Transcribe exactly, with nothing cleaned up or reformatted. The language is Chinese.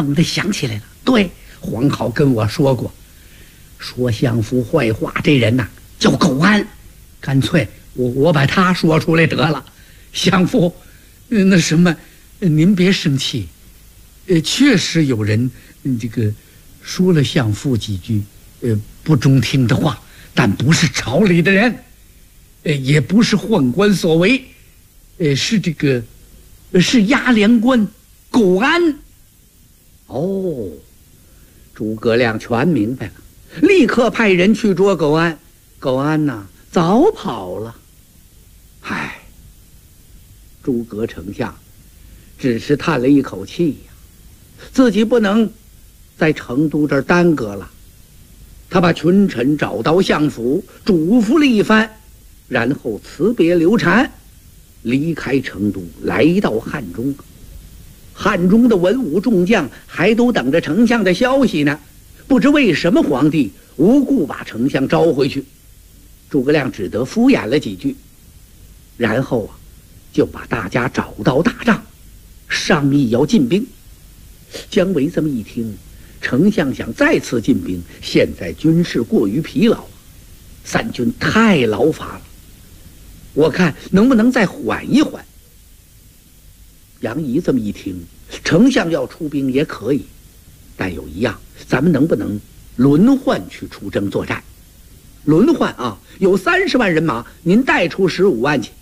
猛地想起来了，对，黄皓跟我说过，说相府坏话这人呐、啊、叫苟安，干脆我我把他说出来得了。相府，那什么，您别生气，呃，确实有人这个说了相府几句呃不中听的话，但不是朝里的人，呃，也不是宦官所为，呃，是这个，是押粮官苟安。哦，诸葛亮全明白了，立刻派人去捉苟安。苟安呐，早跑了。唉，诸葛丞相只是叹了一口气呀，自己不能在成都这儿耽搁了。他把群臣找到相府，嘱咐了一番，然后辞别刘禅，离开成都，来到汉中。汉中的文武众将还都等着丞相的消息呢，不知为什么皇帝无故把丞相召回去。诸葛亮只得敷衍了几句，然后啊，就把大家找到大帐，商议要进兵。姜维这么一听，丞相想再次进兵，现在军事过于疲劳，三军太劳乏了，我看能不能再缓一缓。杨仪这么一听，丞相要出兵也可以，但有一样，咱们能不能轮换去出征作战？轮换啊，有三十万人马，您带出十五万去，